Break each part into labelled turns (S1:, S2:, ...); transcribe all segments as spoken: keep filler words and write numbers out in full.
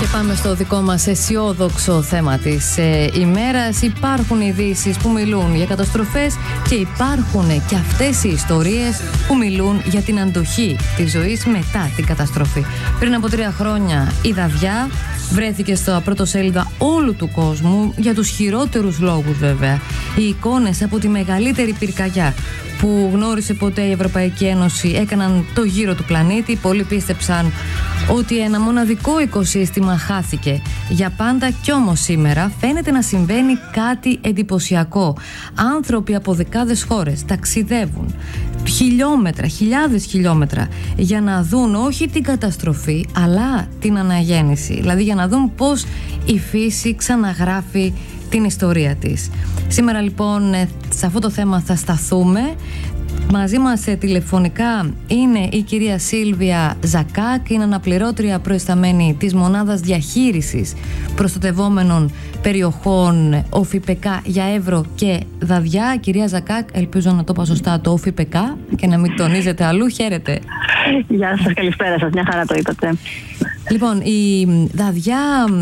S1: Πάμε στο δικό μας αισιόδοξο θέμα της ε, ημέρας. Υπάρχουν ειδήσεις που μιλούν για καταστροφές και υπάρχουν και αυτές οι ιστορίες που μιλούν για την αντοχή της ζωής μετά την καταστροφή. Πριν από τρία χρόνια η Δαδιά βρέθηκε στα πρωτοσέλιδα όλου του κόσμου για τους χειρότερους λόγους βέβαια. Οι εικόνες από τη μεγαλύτερη πυρκαγιά που γνώρισε ποτέ η Ευρωπαϊκή Ένωση έκαναν το γύρο του πλανήτη. Πολλοί πίστεψαν ότι ένα μοναδικό οικοσύστημα χάθηκε για πάντα, κι όμως σήμερα φαίνεται να συμβαίνει κάτι εντυπωσιακό. Άνθρωποι από δεκάδες χώρες ταξιδεύουν χιλιόμετρα, χιλιάδες χιλιόμετρα για να δουν όχι την καταστροφή αλλά την αναγέννηση, δηλαδή για να δουν πώς η φύση ξαναγράφει την ιστορία της. Σήμερα λοιπόν σε αυτό το θέμα θα σταθούμε. Μαζί μας τηλεφωνικά είναι η κυρία Σίλβια Ζακάκ, είναι αναπληρώτρια προϊσταμένη της Μονάδας Διαχείρισης Προστατευόμενων Περιοχών ΟΦΙΠΕΚΑ για Εύρο και Δαδιά. Κυρία Ζακάκ, ελπίζω να το είπα σωστά το ΟΦΙΠΕΚΑ και να μην τονίζετε αλλού. Χαίρετε.
S2: Γεια σας, καλησπέρα σας, μια χαρά το είπατε.
S1: Λοιπόν, η Δαδιά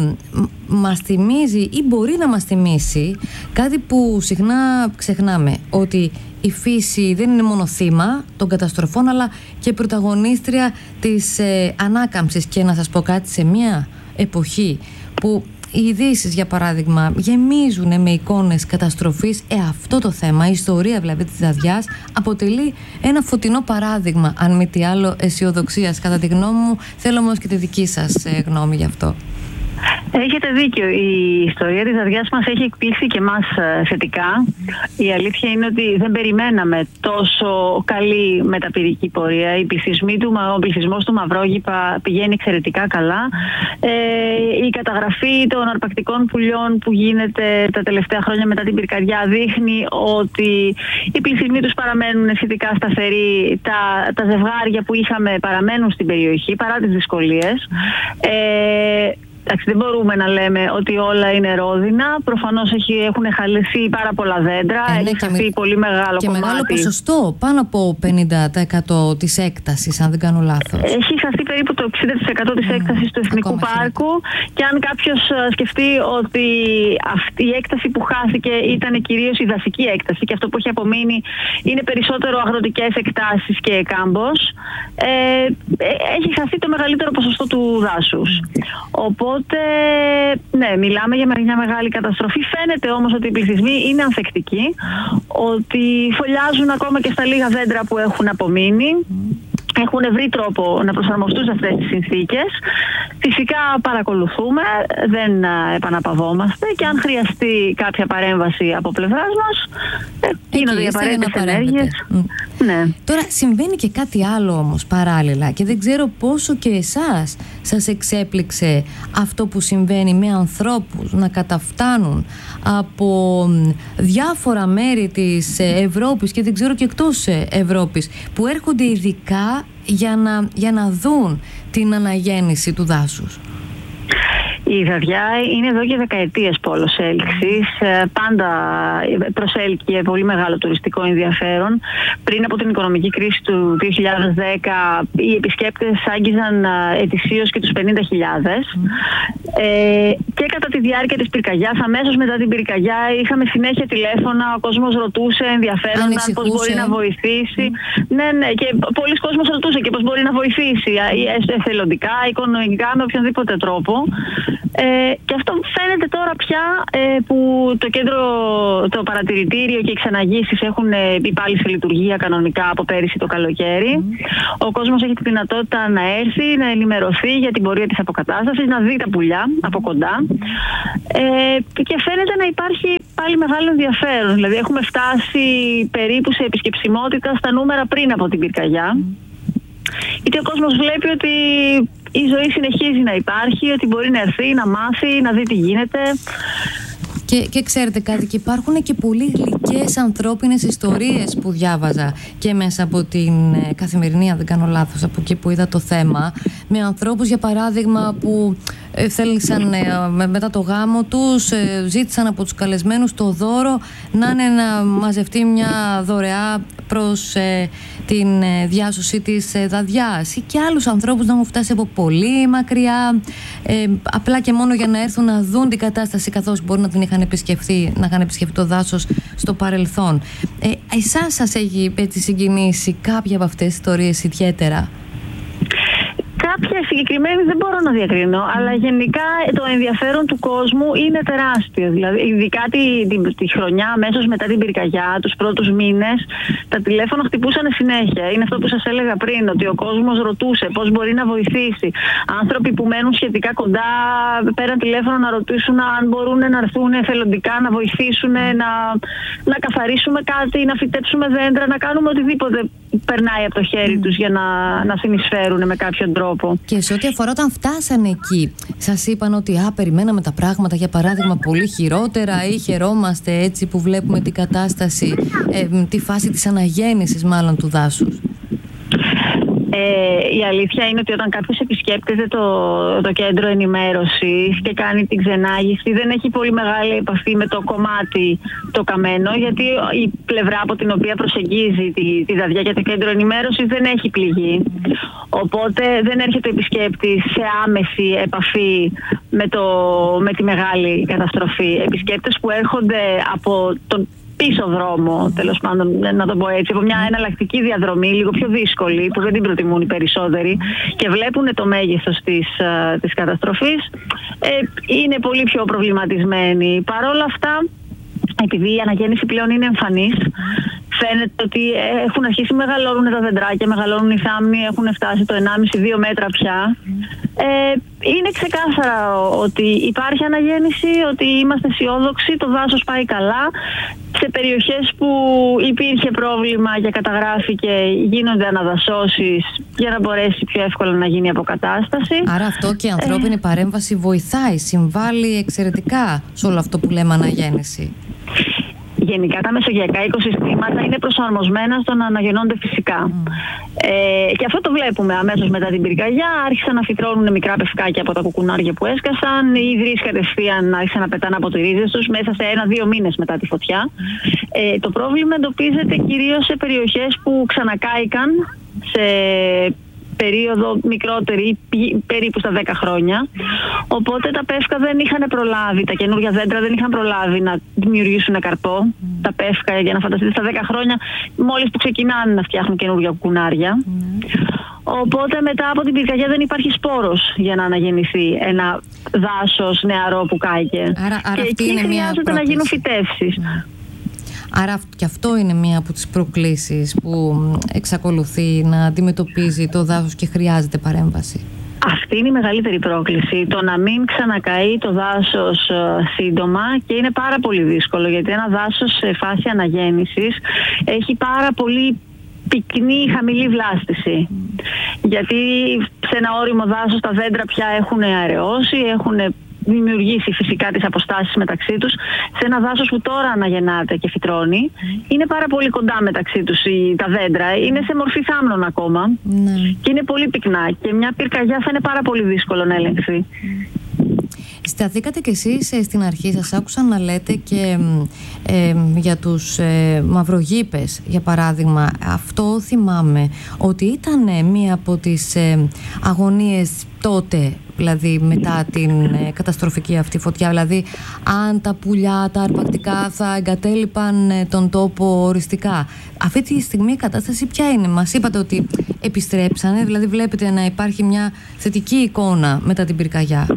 S1: μας θυμίζει ή μπορεί να μας θυμίσει κάτι που συχνά ξεχνάμε, ότι η φύση δεν είναι μόνο θύμα των καταστροφών αλλά και πρωταγωνίστρια της ε, ανάκαμψης. Και να σας πω κάτι, σε μια εποχή που οι ειδήσεις για παράδειγμα γεμίζουν με εικόνες καταστροφής, ε, αυτό το θέμα, η ιστορία δηλαδή της Δαδιάς αποτελεί ένα φωτεινό παράδειγμα, αν μη τι άλλο, αισιοδοξίας κατά τη γνώμη μου. Θέλω όμως και τη δική σας ε, γνώμη γι' αυτό.
S2: Έχετε δίκιο. Η ιστορία της Δαδιάς μας έχει εκπλήσει και εμάς θετικά. Η αλήθεια είναι ότι δεν περιμέναμε τόσο καλή μεταπηδική πορεία. Του, ο πληθυσμός του Μαυρόγυπα πηγαίνει εξαιρετικά καλά. Ε, η καταγραφή των αρπακτικών πουλιών που γίνεται τα τελευταία χρόνια μετά την πυρκαγιά δείχνει ότι οι πληθυσμοί τους παραμένουν σχετικά σταθεροί. Τα, τα ζευγάρια που είχαμε παραμένουν στην περιοχή παρά τις δυσκολίες. Ε, Εντάξει, δεν μπορούμε να λέμε ότι όλα είναι ρόδινα. Προφανώς έχουν χαλαθεί πάρα πολλά δέντρα. Ε, ναι, έχει χαθεί μη... πολύ μεγάλο
S1: και
S2: κομμάτι.
S1: Και μεγάλο ποσοστό, πάνω από πενήντα τοις εκατό της έκτασης, αν δεν κάνω λάθος.
S2: Έχει χαθεί περίπου το εξήντα τοις εκατό της έκτασης mm, του Εθνικού Πάρκου. Και αν κάποιος σκεφτεί ότι αυτή η έκταση που χάθηκε ήταν κυρίως η δασική έκταση και αυτό που έχει απομείνει είναι περισσότερο αγροτικές εκτάσεις και κάμπος, ε, έχει χαθεί το μεγαλύτερο ποσοστό του δάσους. Οπότε Οπότε, ναι, μιλάμε για μια μεγάλη καταστροφή. Φαίνεται όμως ότι οι πληθυσμοί είναι ανθεκτικοί, ότι φωλιάζουν ακόμα και στα λίγα δέντρα που έχουν απομείνει. Έχουν βρει τρόπο να προσαρμοστούν σε αυτές τις συνθήκες. Φυσικά παρακολουθούμε, δεν επαναπαυόμαστε και αν χρειαστεί κάποια παρέμβαση από πλευράς μας, γίνονται οι απαραίτητες ενέργειες.
S1: Mm.
S2: Ναι.
S1: Τώρα συμβαίνει και κάτι άλλο όμως παράλληλα και δεν ξέρω πόσο και εσάς σας εξέπληξε αυτό που συμβαίνει με ανθρώπους να καταφτάνουν από διάφορα μέρη της Ευρώπης και δεν ξέρω και εκτός Ευρώπης που έρχονται ειδικά για να, για να δουν την αναγέννηση του δάσους.
S2: Η Δαδιά είναι εδώ και δεκαετίες πόλος έλξης. Πάντα προσέλκυε πολύ μεγάλο τουριστικό ενδιαφέρον. Πριν από την οικονομική κρίση του δύο χιλιάδες δέκα οι επισκέπτες άγγιζαν ετησίως και τους πενήντα χιλιάδες. Mm. Ε, και κατά τη διάρκεια της πυρκαγιάς, αμέσως μετά την πυρκαγιά, είχαμε συνέχεια τηλέφωνα. Ο κόσμος ρωτούσε ενδιαφέρονταν πώς μπορεί να βοηθήσει. Mm. Ναι, ναι, και πολλοί κόσμος ρωτούσε και πώς μπορεί να βοηθήσει εθελοντικά, οικονομικά, με οποιονδήποτε τρόπο. Ε, και αυτό φαίνεται τώρα πια ε, που το κέντρο, το παρατηρητήριο και οι ξαναγήσεις έχουν ε, μπει πάλι σε λειτουργία κανονικά από πέρυσι το καλοκαίρι. Mm. Ο κόσμος έχει τη δυνατότητα να έρθει, να ενημερωθεί για την πορεία της αποκατάστασης, να δει τα πουλιά από κοντά. Ε, και φαίνεται να υπάρχει πάλι μεγάλο ενδιαφέρον. Δηλαδή έχουμε φτάσει περίπου σε επισκεψιμότητα στα νούμερα πριν από την πυρκαγιά. Mm. Γιατί ο κόσμος βλέπει ότι η ζωή συνεχίζει να υπάρχει, ότι μπορεί να έρθει, να μάθει, να δει τι γίνεται.
S1: Και, και ξέρετε κάτι, και υπάρχουν και πολύ γλυκές ανθρώπινες ιστορίες που διάβαζα και μέσα από την ε, καθημερινή, αν δεν κάνω λάθος, από εκεί που είδα το θέμα, με ανθρώπους για παράδειγμα που ε, θέλησαν ε, με, μετά το γάμο τους, ε, ζήτησαν από τους καλεσμένους το δώρο να είναι να μαζευτεί μια δωρεά προς ε, την ε, διάσωση της ε, Δαδιάς, ή και άλλους ανθρώπους να έχουν φτάσει από πολύ μακριά ε, απλά και μόνο για να έρθουν να δουν την κατάσταση, καθώς μπορεί να την είχαν επισκεφθεί, να είχαν επισκεφτεί το δάσος στο παρελθόν. Ε, εσάς σας έχει έτσι συγκινήσει κάποια από αυτές τις ιστορίες ιδιαίτερα?
S2: Κάποια συγκεκριμένη δεν μπορώ να διακρίνω, αλλά γενικά το ενδιαφέρον του κόσμου είναι τεράστιο. Δηλαδή, ειδικά τη, τη, τη χρονιά, αμέσως μετά την πυρκαγιά, τους πρώτους μήνες, τα τηλέφωνα χτυπούσαν συνέχεια. Είναι αυτό που σας έλεγα πριν, ότι ο κόσμος ρωτούσε πώς μπορεί να βοηθήσει. Άνθρωποι που μένουν σχετικά κοντά πέραν τηλέφωνο να ρωτήσουν αν μπορούν να έρθουν εθελοντικά, να βοηθήσουν, να, να καθαρίσουμε κάτι, να φυτέψουμε δέντρα, να κάνουμε οτιδήποτε περνάει από το χέρι τους για να, να συνεισφέρουν με κάποιον τρόπο.
S1: Και σε ό,τι αφορά όταν φτάσανε εκεί, σας είπαν ότι α, περιμέναμε τα πράγματα για παράδειγμα πολύ χειρότερα ή χαιρόμαστε έτσι που βλέπουμε την κατάσταση, ε, τη φάση της αναγέννησης μάλλον του δάσους?
S2: Ε, η αλήθεια είναι ότι όταν κάποιος επισκέπτεται το, το κέντρο ενημέρωσης και κάνει την ξενάγηση, δεν έχει πολύ μεγάλη επαφή με το κομμάτι το καμένο, γιατί η πλευρά από την οποία προσεγγίζει τη, τη Δαδιά και το κέντρο ενημέρωσης δεν έχει πληγεί. Οπότε δεν έρχεται ο επισκέπτης σε άμεση επαφή με, το, με τη μεγάλη καταστροφή. Επισκέπτες που έρχονται από τον πίσω δρόμο, τέλος πάντων, να το πω έτσι, από μια εναλλακτική διαδρομή, λίγο πιο δύσκολη, που δεν την προτιμούν οι περισσότεροι και βλέπουν το μέγεθος της, της καταστροφής, ε, είναι πολύ πιο προβληματισμένοι. Παρ' όλα αυτά, επειδή η αναγέννηση πλέον είναι εμφανής, φαίνεται ότι έχουν αρχίσει να μεγαλώνουν τα δεντράκια, μεγαλώνουν οι θάμνοι, έχουν φτάσει το ενάμιση με δύο μέτρα πια. Ε, είναι ξεκάθαρα ότι υπάρχει αναγέννηση, ότι είμαστε αισιόδοξοι, το δάσος πάει καλά. Σε περιοχές που υπήρχε πρόβλημα και καταγράφηκε, γίνονται αναδασώσεις για να μπορέσει πιο εύκολα να γίνει η αποκατάσταση.
S1: Άρα αυτό και η ανθρώπινη ε... παρέμβαση βοηθάει, συμβάλλει εξαιρετικά σε όλο αυτό που λέμε αναγέννηση.
S2: Γενικά τα μεσογειακά οικοσυστήματα είναι προσαρμοσμένα στο να αναγεννώνται φυσικά. Mm. Ε, και αυτό το βλέπουμε αμέσως μετά την πυρκαγιά. Άρχισαν να φυτρώνουν μικρά πευκάκια από τα κουκουνάρια που έσκασαν. Οι υδρείς κατευθείαν άρχισαν να πετάνε από τις ρίζες τους μέσα σε ένα-δύο μήνες μετά τη φωτιά. Ε, το πρόβλημα εντοπίζεται κυρίως σε περιοχές που ξανακάηκαν σε περίοδο μικρότερη, περίπου στα δέκα χρόνια. Οπότε τα πεύκα δεν είχαν προλάβει, τα καινούργια δέντρα δεν είχαν προλάβει να δημιουργήσουν καρπό. Mm. Τα πεύκα, για να φανταστείτε, στα δέκα χρόνια μόλις που ξεκινάνε να φτιάχνουν καινούργια κουκουνάρια. Mm. Οπότε μετά από την πυρκαγιά δεν υπάρχει σπόρος για να αναγεννηθεί ένα δάσος νεαρό που κάηκε.
S1: Άρα, άρα
S2: και εκεί χρειάζεται να γίνουν φυτεύσεις. Mm.
S1: Άρα και αυτό είναι μία από τις προκλήσεις που εξακολουθεί να αντιμετωπίζει το δάσος και χρειάζεται παρέμβαση.
S2: Αυτή είναι η μεγαλύτερη πρόκληση, το να μην ξανακαεί το δάσος σύντομα, και είναι πάρα πολύ δύσκολο γιατί ένα δάσος σε φάση αναγέννησης έχει πάρα πολύ πυκνή χαμηλή βλάστηση. Mm. Γιατί σε ένα όριμο δάσος τα δέντρα πια έχουν αραιώσει, έχουν δημιουργήσει φυσικά τις αποστάσεις μεταξύ τους. Σε ένα δάσος που τώρα αναγεννάται και φυτρώνει, mm. είναι πάρα πολύ κοντά μεταξύ τους τα δέντρα, είναι σε μορφή θάμνων ακόμα mm. και είναι πολύ πυκνά, και μια πυρκαγιά θα είναι πάρα πολύ δύσκολο να ελεγχθεί. Mm.
S1: Σταθήκατε κι εσείς ε, στην αρχή, σας άκουσα να λέτε και ε, για τους ε, μαυρογείπες, για παράδειγμα. Αυτό θυμάμαι ότι ήταν ε, μία από τις ε, αγωνίες τότε, δηλαδή μετά την ε, καταστροφική αυτή φωτιά. Δηλαδή αν τα πουλιά, τα αρπακτικά θα εγκατέλειπαν ε, τον τόπο οριστικά. Αυτή τη στιγμή η κατάσταση ποια είναι? Μας είπατε ότι επιστρέψανε, δηλαδή βλέπετε να υπάρχει μια θετική εικόνα μετά την πυρκαγιά.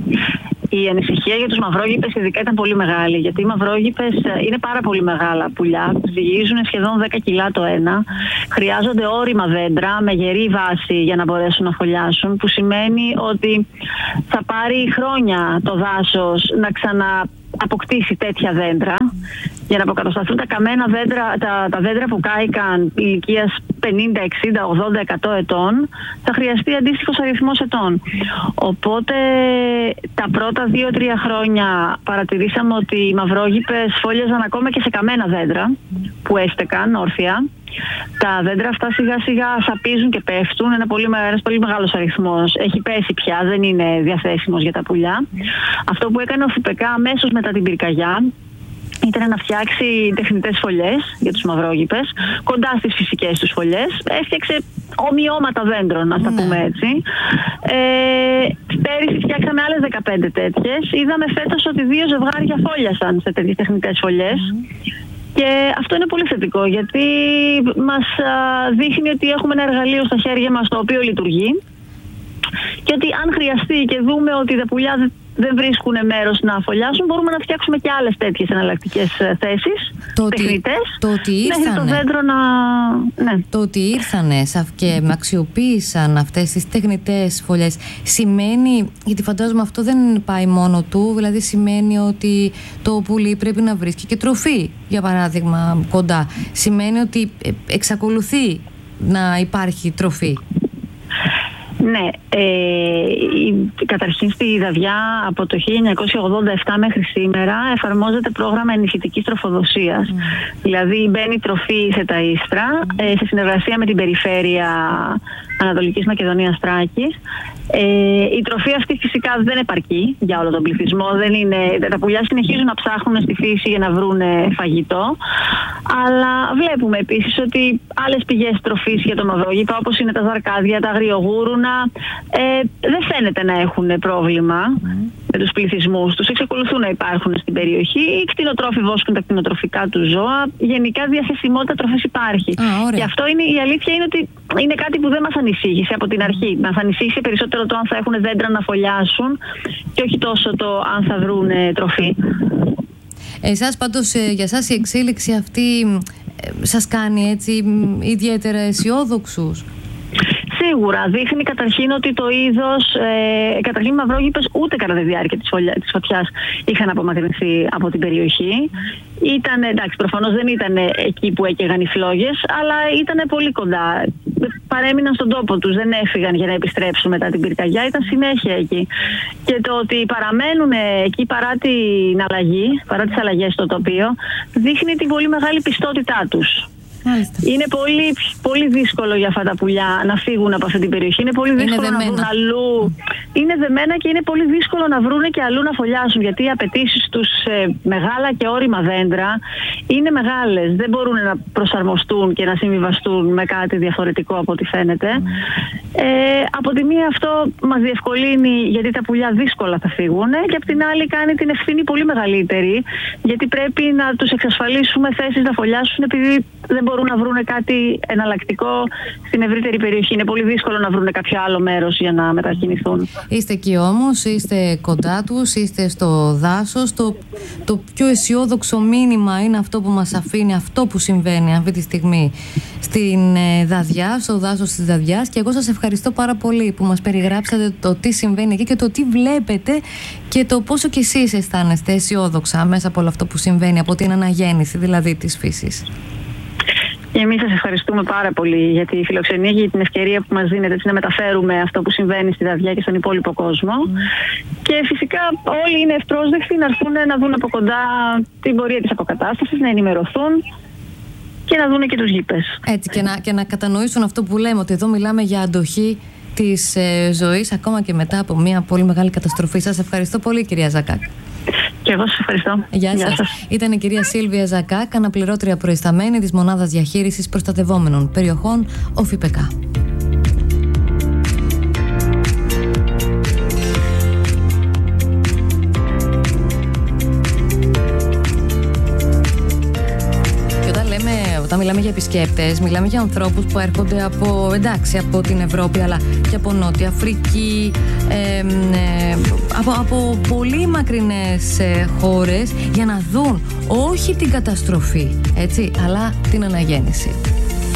S2: Η ανησυχία για τους μαυρόγείπες ειδικά ήταν πολύ μεγάλη, γιατί οι μαυρόγείπες είναι πάρα πολύ μεγάλα πουλιά, ζυγίζουν σχεδόν δέκα κιλά το ένα, χρειάζονται όρημα δέντρα με γερή βάση για να μπορέσουν να φωλιάσουν, που σημαίνει ότι θα πάρει χρόνια το δάσος να ξανααποκτήσει τέτοια δέντρα για να αποκατασταθούν τα καμένα δέντρα, τα, τα δέντρα που κάηκαν ηλικίας πενήντα, εξήντα, ογδόντα, εκατό ετών, θα χρειαστεί αντίστοιχος αριθμός ετών. Οπότε τα πρώτα δύο τρία χρόνια παρατηρήσαμε ότι οι μαυρόγείπες φόλιαζαν ακόμα και σε καμένα δέντρα που έστεκαν όρθια. Τα δέντρα αυτά σιγά σιγά σαπίζουν και πέφτουν. Ένα πολύ, ένας πολύ μεγάλος αριθμός έχει πέσει πια, δεν είναι διαθέσιμος για τα πουλιά. Αυτό που έκανε ο ΦΠΚ αμέσως μετά την πυρκαγιά ήταν να φτιάξει τεχνητές φωλιές για τους μαυρόγείπες, κοντά στις φυσικές τους φωλιές. Έφτιαξε ομοιώματα δέντρων, να τα πούμε έτσι. Ε, Πέρυσι φτιάξαμε άλλες δεκαπέντε τέτοιες. Είδαμε φέτος ότι δύο ζευγάρια φόλιασαν σε τέτοιες τεχνητές φωλιές. Mm. Και αυτό είναι πολύ θετικό, γιατί μας δείχνει ότι έχουμε ένα εργαλείο στα χέρια μας το οποίο λειτουργεί και ότι αν χρειαστεί και δούμε ότι τα πουλιά δεν βρίσκουν μέρος να φωλιάσουν, μπορούμε να φτιάξουμε και άλλες τέτοιες εναλλακτικές θέσεις, το τεχνητές,
S1: το ότι ήρθανε,
S2: μέχρι το δέντρο να... Ναι.
S1: Το ότι ήρθανε και αξιοποίησαν αυτές τις τεχνητές φωλιές σημαίνει, γιατί φαντάζομαι αυτό δεν πάει μόνο του, δηλαδή σημαίνει ότι το πουλί πρέπει να βρίσκει και τροφή, για παράδειγμα, κοντά. Σημαίνει ότι εξακολουθεί να υπάρχει τροφή.
S2: Ναι, ε, καταρχήν στη Δαδιά από το χίλια εννιακόσια ογδόντα επτά μέχρι σήμερα εφαρμόζεται πρόγραμμα ενισχυτικής τροφοδοσίας. Mm. Δηλαδή μπαίνει τροφή σε τα ίστρα, mm. ε, σε συνεργασία με την περιφέρεια Ανατολικής Μακεδονίας Θράκης. Ε, η τροφή αυτή φυσικά δεν επαρκεί για όλο τον πληθυσμό. Δεν είναι, τα πουλιά συνεχίζουν να ψάχνουν στη φύση για να βρουν φαγητό. Αλλά βλέπουμε επίσης ότι άλλες πηγές τροφής για το μαυρόγυπα, όπως είναι τα ζαρκάδια, τα αγριογούρουνα, ε, δεν φαίνεται να έχουν πρόβλημα mm. με τους πληθυσμούς τους. Εξακολουθούν να υπάρχουν στην περιοχή. Οι κτηνοτρόφοι βόσκουν τα κτηνοτροφικά του ζώα. Γενικά διαθεσιμότητα τροφής υπάρχει.
S1: Ah,
S2: και αυτό είναι, η αλήθεια είναι ότι είναι κάτι που δεν μας ανησύχησε από την αρχή. Μας ανησύχησε περισσότερο το αν θα έχουν δέντρα να φωλιάσουν και όχι τόσο το αν θα βρουν τροφή.
S1: Εσάς πάντως, για εσάς η εξέλιξη αυτή ε, σας κάνει έτσι ιδιαίτερα αισιόδοξους?
S2: Σίγουρα. Δείχνει καταρχήν ότι το είδος, ε, καταρχήν οι μαυρόγυπες ούτε κατά τη διάρκεια της, φωλιά, της φωτιάς είχαν απομακρυνθεί από την περιοχή. Ήταν, εντάξει, προφανώς δεν ήταν εκεί που έκαιγαν οι φλόγες, αλλά ήταν πολύ κοντά. Παρέμειναν στον τόπο τους, δεν έφυγαν για να επιστρέψουν μετά την πυρκαγιά, ήταν συνέχεια εκεί. Και το ότι παραμένουν εκεί παρά την αλλαγή, παρά τις αλλαγές στο τοπίο, δείχνει την πολύ μεγάλη πιστότητά τους. Μάλιστα. Είναι πολύ, πολύ δύσκολο για αυτά τα πουλιά να φύγουν από αυτή την περιοχή. Είναι πολύ δύσκολο είναι να βρουν αλλού. Είναι δεμένα και είναι πολύ δύσκολο να βρουν και αλλού να φωλιάσουν. Γιατί οι απαιτήσεις τους σε μεγάλα και όρημα δέντρα είναι μεγάλες. Δεν μπορούν να προσαρμοστούν και να συμβιβαστούν με κάτι διαφορετικό από ό,τι φαίνεται. Mm. Ε, από τη μία αυτό μας διευκολύνει γιατί τα πουλιά δύσκολα θα φύγουν, και από την άλλη κάνει την ευθύνη πολύ μεγαλύτερη, γιατί πρέπει να τους εξασφαλίσουμε θέσεις να φωλιάσουν, επειδή δεν μπορούν να βρουν κάτι εναλλακτικό στην ευρύτερη περιοχή. Είναι πολύ δύσκολο να βρουν κάποιο άλλο μέρος για να μετακινηθούν.
S1: Είστε εκεί όμως, είστε κοντά τους, είστε στο δάσος. Το, το πιο αισιόδοξο μήνυμα είναι αυτό που μας αφήνει αυτό που συμβαίνει αυτή τη στιγμή στην ε, Δαδιά, στο δάσος της Δαδιάς. Και εγώ σας ευχαριστώ πάρα πολύ που μας περιγράψατε το τι συμβαίνει εκεί και το τι βλέπετε και το πόσο κι εσείς αισθάνεστε αισιόδοξα μέσα από όλο αυτό που συμβαίνει, από την αναγέννηση δηλαδή της φύσης.
S2: Και εμείς σας ευχαριστούμε πάρα πολύ για τη φιλοξενία και για την ευκαιρία που μας δίνετε έτσι, να μεταφέρουμε αυτό που συμβαίνει στη Δαδιά και στον υπόλοιπο κόσμο. Mm. Και φυσικά όλοι είναι ευπρόσδεκτοι να έρθουν να δουν από κοντά την πορεία της αποκατάστασης, να ενημερωθούν και να δουν και τους γήπες. Έτσι,
S1: και να, και να κατανοήσουν αυτό που λέμε, ότι εδώ μιλάμε για αντοχή της ε, ζωής ακόμα και μετά από μια πολύ μεγάλη καταστροφή. Σας ευχαριστώ πολύ, κυρία Ζακάκ.
S2: Και εγώ σας ευχαριστώ.
S1: Γεια σας. σας. Ήταν η κυρία Σίλβια Ζακάκ, αναπληρώτρια προϊσταμένη της Μονάδας Διαχείρισης Προστατευόμενων Περιοχών, ΟΦΙΠΕΚΑ. Όταν μιλάμε για επισκέπτες, μιλάμε για ανθρώπους που έρχονται από, εντάξει, από την Ευρώπη, αλλά και από Νότια Αφρική, ε, ε, από, από πολύ μακρινές ε, χώρες, για να δουν όχι την καταστροφή, έτσι, αλλά την αναγέννηση.